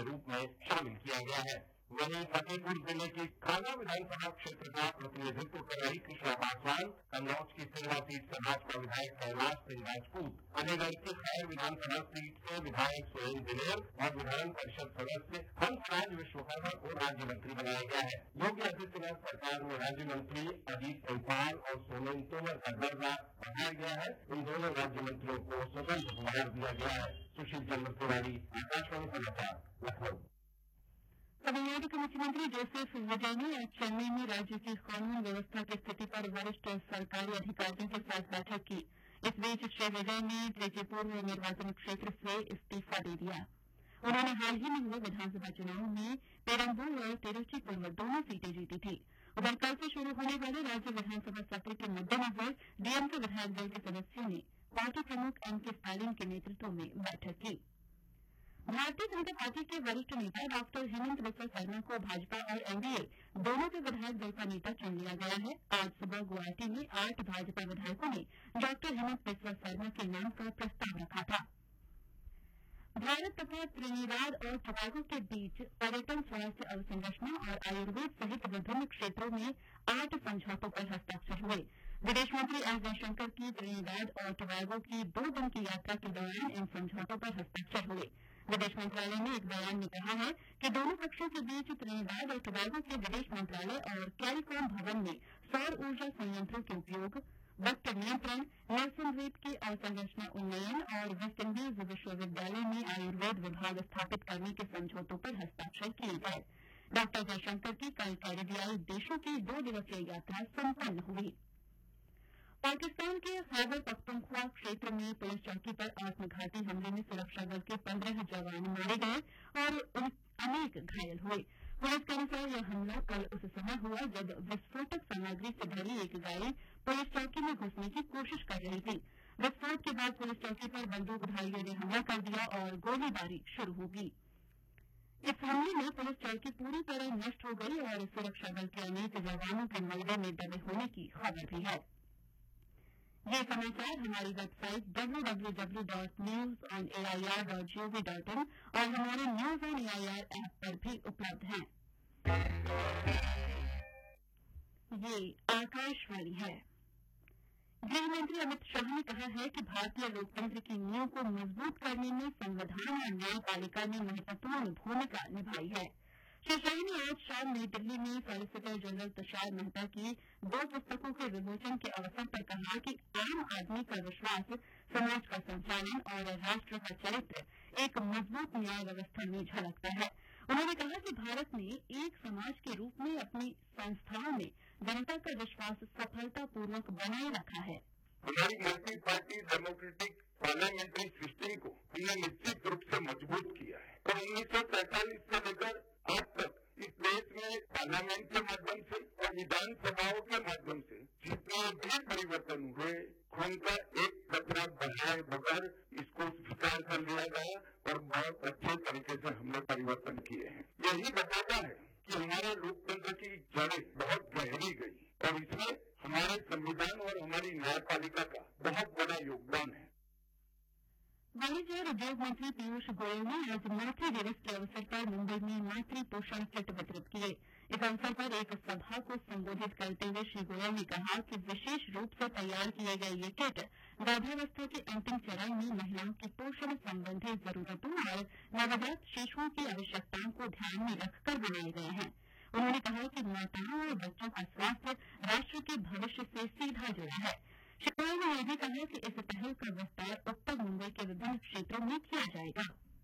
के रूप में शामिल किया गया है। वहीं फतेहपुर जिले की खाना विधानसभा क्षेत्र का प्रतिनिधित्व कर रही कृष्णा पासवान, कन्नौज की सिंगला सीट से भाजपा विधायक कैलाश सिंह राजपूत, अलीगढ़ की खैर विधानसभा सीट से विधायक सोहेल दिलेर और विधान परिषद सदस्य हंसराज विश्वकर्मा को राज्य मंत्री बनाया गया है। योगी आदित्यनाथ सरकार में राज्य मंत्री अजीत चौपाल और सोमेन तोमर का दर्जा बढ़ाया गया है। इन दोनों राज्य मंत्रियों को स्वतंत्र प्रभार दिया गया है। सुशील चंद्र तिवारी, आकाशवाणी समाचार, लखनऊ। तमिलनाडु के मुख्यमंत्री जोसेफ विजय ने आज चेन्नई में राज्य की कानून व्यवस्था की स्थिति पर वरिष्ठ सरकारी अधिकारियों के साथ बैठक की। इस बीच श्री विजय ने त्रिचीपूर्व निर्वाचन क्षेत्र से इस्तीफा दे दिया। उन्होंने हाल ही में हुए विधानसभा चुनाव में पेरम्बूर और तिरुचिपुरम दोनों सीटें जीती थी। उधर कल से शुरू होने वाले राज्य विधानसभा सत्र के मद्देनजर डीएमके विधायक दल के सदस्यों ने पार्टी प्रमुख एमके स्टालिन के नेतृत्व में बैठक की। भारतीय जनता पार्टी के वरिष्ठ नेता डॉक्टर हेमंत बिस्वा शर्मा को भाजपा और एनडीए दोनों के विधायक दल का नेता चुन लिया गया है। आज सुबह गुवाहाटी में 8 भाजपा विधायकों ने डॉक्टर हेमंत बिस्वा शर्मा के नाम का प्रस्ताव रखा था। भारत तथा त्रिनिदाद और टोबैगो के बीच पर्यटन, स्वास्थ्य अवसंरचना और आयुर्वेद सहित विभिन्न क्षेत्रों में 8 समझौतों पर हस्ताक्षर हुए। विदेश मंत्री एस जयशंकर की त्रिनिदाद और टोबैगो की 2 दिन की यात्रा के दौरान इन समझौतों पर हस्ताक्षर हुए। विदेश मंत्रालय ने एक बयान में कहा है कि दोनों पक्षों के बीच त्रिनिदाद और टोबैगो के विदेश मंत्रालय और कैरिकॉम भवन में सौर ऊर्जा संयंत्रों के उपयोग, वक्त नियंत्रण, नेल्सन द्वीप की अवसंरचना उन्नयन और वेस्टइंडीज विश्वविद्यालय में आयुर्वेद विभाग स्थापित करने के समझौतों पर हस्ताक्षर किए गए। डॉ जयशंकर की कल कैरेबियाई देशों की 2 दिवसीय यात्रा संपन्न हुई। पाकिस्तान के खैबर पख्तूनख्वा क्षेत्र में पुलिस चौकी पर आत्मघाती हमले में सुरक्षा बल के 15 जवान मारे गए और अनेक घायल हुए। पुलिस के अनुसार यह हमला कल उस समय हुआ जब विस्फोटक सामग्री से भरी एक गाड़ी पुलिस चौकी में घुसने की कोशिश कर रही थी। विस्फोट के बाद पुलिस चौकी पर बंदूकधारियों ने हमला कर दिया और गोलीबारी शुरू हो गई। इस हमले में पुलिस चौकी पूरी तरह नष्ट हो गई और सुरक्षा बल के अनेक जवानों के मलबे में दबे होने की खबर भी है। ये समाचार हमारी वेबसाइट www.newsonair.gov.in और हमारे न्यूज ऑन एआईआर ऐप पर भी उपलब्ध हैं। ये आकाशवाणी है। गृह मंत्री अमित शाह ने कहा है कि भारतीय लोकतंत्र की नींव को मजबूत करने में संविधान और न्यायपालिका ने महत्वपूर्ण भूमिका निभाई है। श्री शाह ने आज शाम नई दिल्ली में सॉलिसिटर जनरल तुषार मेहता की 2 पुस्तकों के विमोचन के अवसर पर कहा कि आम आदमी का विश्वास, समाज का संचालन और राष्ट्र का चरित्र एक मजबूत न्याय व्यवस्था में झलकता है। उन्होंने कहा कि भारत ने एक समाज के रूप में अपनी संस्थाओं में जनता का विश्वास सफलतापूर्वक बनाए रखा है। हमारी multi party democratic parliamentary system को हमने निश्चित रूप से मजबूत किया है और 1943 से लेकर आज तक इस देश में पार्लियामेंट के माध्यम से और विधानसभाओं के माध्यम से जितने भी परिवर्तन हुए उनका एक कतरा बढ़ाए बगैर इसको स्वीकार कर लिया गया और बहुत अच्छे तरीके से हमने परिवर्तन किए हैं। यही बताता है कि हमारे लोकतंत्र की जड़ें बहुत गहरी गई और इसमें हमारे संविधान और हमारी न्यायपालिका का बहुत बड़ा योगदान है। वाणिज्य और उद्योग मंत्री पीयूष गोयल ने आज मातृ दिवस के अवसर पर मुंबई में मातृ पोषण किट वितरित किए। इस अवसर पर एक सभा को संबोधित करते हुए श्री गोयल ने कहा कि विशेष रूप से तैयार किए गए ये किट गर्भावस्था के अंतिम चरण में महिलाओं की पोषण संबंधी जरूरतों और नवजात शिशुओं की आवश्यकताओं को ध्यान में रखकर बनाए गए हैं। उन्होंने कहा कि माताओं और बच्चों का स्वास्थ्य राष्ट्र के भविष्य से सीधा जुड़ा है। श्री गोयल ने यह भी कहा कि इस पहल का विस्तार उत्तर मुंबई के विभिन्न क्षेत्रों में किया जाएगा।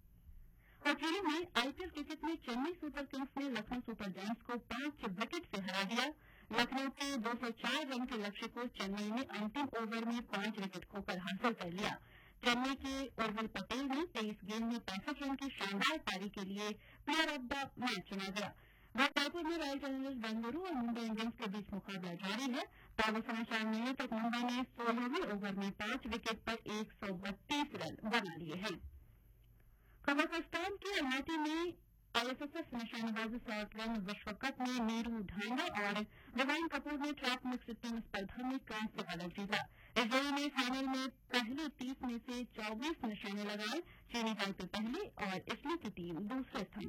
हॉकी में आईपीएल क्रिकेट में चेन्नई सुपर किंग्स ने लखनऊ सुपर जायंट्स को 5 विकेट से हरा दिया। लखनऊ के 204 रन के लक्ष्य को चेन्नई ने अंतिम ओवर में 5 विकेट खोकर हासिल कर लिया। चेन्नई के उर्विल पटेल ने 23 गेंद में 65 रन की शानदार पारी के लिए प्लेयर ऑफ द मैच चुना गया। रायपुर में रॉयल चैलेंजर्स बेंगलुरू और मुंबई इंडियंस के बीच मुकाबला जारी है। ताजा समाचार मिलने तक मुंबई ने 16वें ओवर में 5 विकेट पर 132 रन बना लिए हैं। कजाकिस्तान के अल्माटी में आईएसएसएफ निशानेबाजी साइक्लोन विश्व कप में नीरू ढांगा और विवान कपूर ने ट्रैप मिक्स्ड टीम स्पर्धा में कांस्य पदक जीता। इस जोड़ी ने फाइनल में पहले 30 में से 24 निशाने लगाए। चीनी ताइपे पहले और इटली की टीम दूसरे स्थान